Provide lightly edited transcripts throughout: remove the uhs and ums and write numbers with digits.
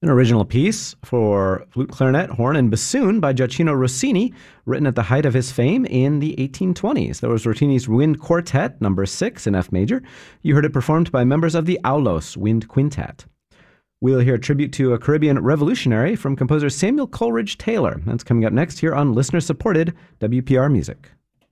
An original piece for flute, clarinet, horn, and bassoon by Gioacchino Rossini, written at the height of his fame in the 1820s. That was Rossini's Wind Quartet, number 6 in F major. You heard it performed by members of the Aulos Wind Quintet. We'll hear a tribute to a Caribbean revolutionary from composer Samuel Coleridge Taylor. That's coming up next here on listener-supported WPR Music.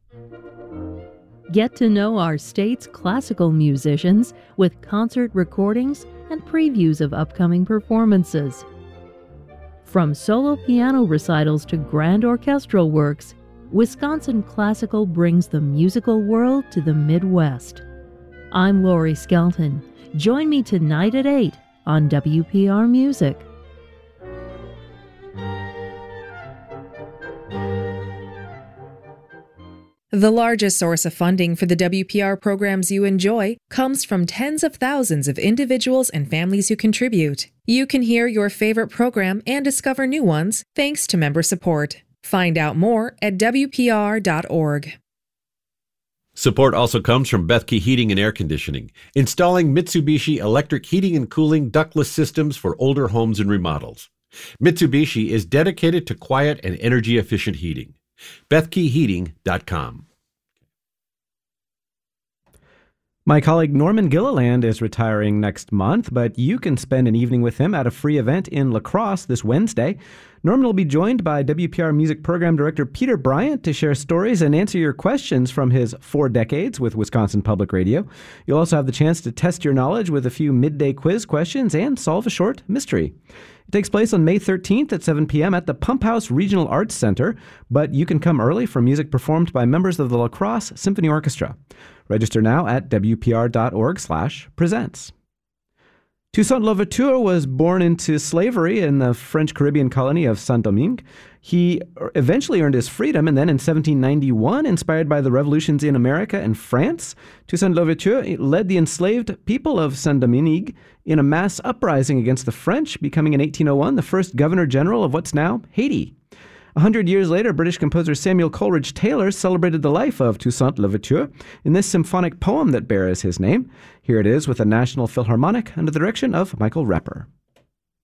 Get to know our state's classical musicians with concert recordings and previews of upcoming performances. From solo piano recitals to grand orchestral works, Wisconsin Classical brings the musical world to the Midwest. I'm Lori Skelton. Join me tonight at 8 on WPR Music. The largest source of funding for the WPR programs you enjoy comes from tens of thousands of individuals and families who contribute. You can hear your favorite program and discover new ones thanks to member support. Find out more at WPR.org. Support also comes from Bethke Heating and Air Conditioning, installing Mitsubishi electric heating and cooling ductless systems for older homes and remodels. Mitsubishi is dedicated to quiet and energy-efficient heating. BethkeHeating.com. My colleague Norman Gilliland is retiring next month, but you can spend an evening with him at a free event in La Crosse this Wednesday. Norman will be joined by WPR Music Program Director Peter Bryant to share stories and answer your questions from his 4 decades with Wisconsin Public Radio. You'll also have the chance to test your knowledge with a few midday quiz questions and solve a short mystery. It takes place on May 13th at 7 p.m. at the Pump House Regional Arts Center, but you can come early for music performed by members of the La Crosse Symphony Orchestra. Register now at wpr.org/presents. Toussaint Louverture was born into slavery in the French Caribbean colony of Saint-Domingue. He eventually earned his freedom, and then in 1791, inspired by the revolutions in America and France, Toussaint Louverture led the enslaved people of Saint-Domingue in a mass uprising against the French, becoming in 1801 the first governor general of what's now Haiti. 100 years later, British composer Samuel Coleridge Taylor celebrated the life of Toussaint Louverture in this symphonic poem that bears his name. Here it is with the National Philharmonic under the direction of Michael Repper.